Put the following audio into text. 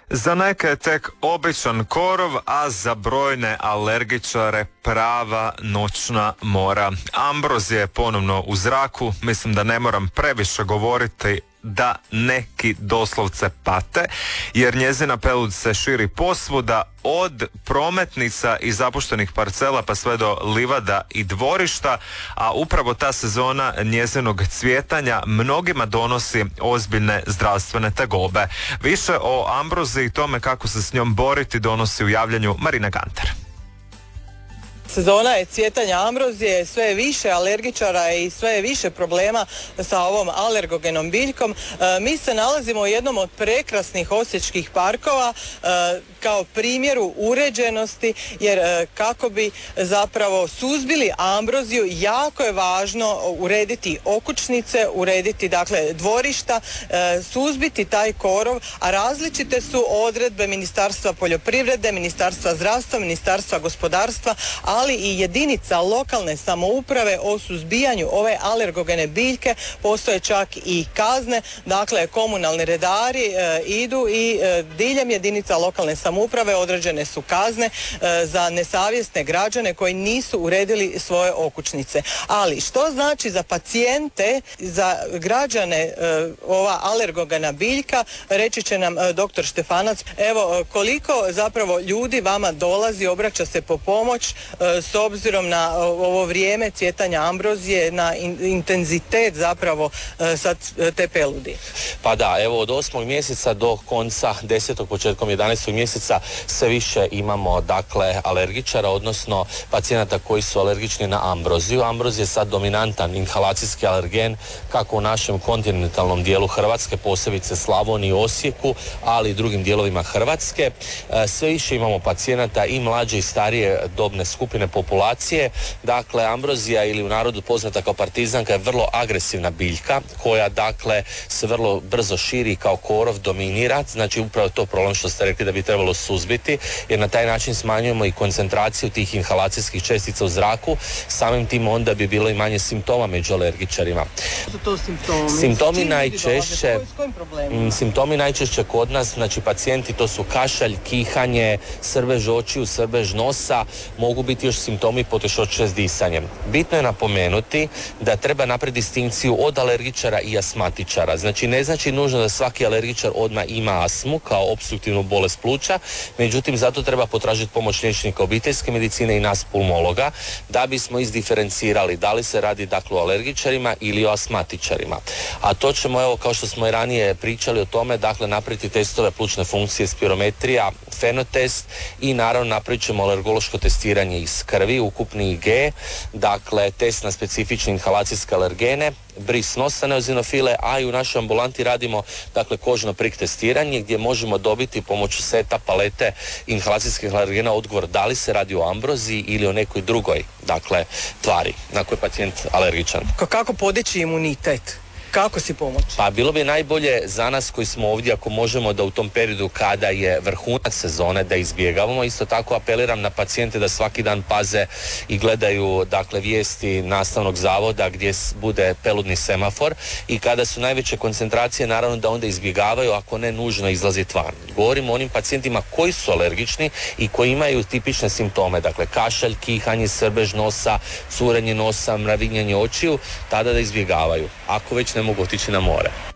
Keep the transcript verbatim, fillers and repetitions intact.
Za neke je tek običan korov, a za brojne alergičare prava noćna mora. Ambrozija je ponovno u zraku, mislim da ne moram previše govoriti da neki doslovce pate, jer njezina pelud se širi posvuda, od prometnica i zapuštenih parcela pa sve do livada i dvorišta, a upravo ta sezona njezinog cvjetanja mnogima donosi ozbiljne zdravstvene tegobe. Više o ambroziji i tome kako se s njom boriti donosi u javljanju Marina Ganter. Sezona je cvjetanja ambrozije, sve je više alergičara i sve je više problema sa ovom alergogenom biljkom. E, mi se nalazimo u jednom od prekrasnih osječkih parkova e, kao primjeru uređenosti, jer e, kako bi zapravo suzbili ambroziju, jako je važno urediti okućnice, urediti dakle dvorišta, e, suzbiti taj korov, a različite su odredbe Ministarstva poljoprivrede, Ministarstva zdravstva, Ministarstva gospodarstva, ali i jedinica lokalne samouprave o suzbijanju ove alergogene biljke. Postoje čak i kazne, dakle komunalni redari e, idu i e, diljem jedinica lokalne samouprave određene su kazne e, za nesavjesne građane koji nisu uredili svoje okućnice. Ali što znači za pacijente, za građane e, ova alergogena biljka, reći će nam e, doktor Štefanac. Evo koliko zapravo ljudi vama dolazi, obraća se po pomoć e, s obzirom na ovo vrijeme cvjetanja ambrozije, na in, intenzitet zapravo sad te peludi? Pa da, evo od osmog mjeseca do konca desetog, početkom jedanaestog mjeseca sve više imamo dakle alergičara, odnosno pacijenata koji su alergični na ambroziju. Ambrozija je sad dominantan inhalacijski alergen kako u našem kontinentalnom dijelu Hrvatske, posebice Slavoniji i Osijeku, ali i drugim dijelovima Hrvatske. Sve više imamo pacijenata i mlađe i starije dobne skupine populacije. Dakle, ambrozija ili u narodu poznata kao partizanka je vrlo agresivna biljka koja dakle se vrlo brzo širi kao korov, dominira. Znači upravo to problem što ste rekli da bi trebalo suzbiti, jer na taj način smanjujemo i koncentraciju tih inhalacijskih čestica u zraku. Samim tim onda bi bilo i manje simptoma među alergičarima. Što to simptomi? Simptomi najčešće, s kojim problemima? Simptomi najčešće kod nas, znači pacijenti, to su kašalj, kihanje, srbež očiju, srbež nosa, mogu biti još simptomi poteškoće s disanjem. Bitno je napomenuti da treba napraviti distinkciju od alergičara i astmatičara. Znači ne znači nužno da svaki alergičar odmah ima astmu kao opstruktivnu bolest pluća, međutim zato treba potražiti pomoć liječnika obiteljske medicine i nas pulmologa da bismo izdiferencirali da li se radi dakle o alergičarima ili o astmatičarima. A to ćemo, evo kao što smo i ranije pričali o tome, dakle napraviti testove plućne funkcije, spirometrija, fenotest i naravno napravit ćemo alergološko testiranje iz krvi, ukupni I G, dakle test na specifične inhalacijske alergene, bris nosa neozinofile, a i u našoj ambulanti radimo dakle kožno prik testiranje gdje možemo dobiti pomoću seta palete inhalacijskih alergena odgovor da li se radi o ambroziji ili o nekoj drugoj dakle tvari na koju je pacijent alergičan. Kako podići imunitet? Kako si pomoći? Pa bilo bi najbolje za nas koji smo ovdje ako možemo da u tom periodu kada je vrhunac sezone da izbjegavamo. Isto tako apeliram na pacijente da svaki dan paze i gledaju dakle vijesti nastavnog zavoda gdje bude peludni semafor i kada su najveće koncentracije naravno da onda izbjegavaju, ako ne nužno izlaziti van. Govorimo o onim pacijentima koji su alergični i koji imaju tipične simptome, dakle kašalj, kihanje, srbež nosa, curenje nosa, mravinjanje očiju, tada da izbjegavaju. Ako već ne mogu otići na more.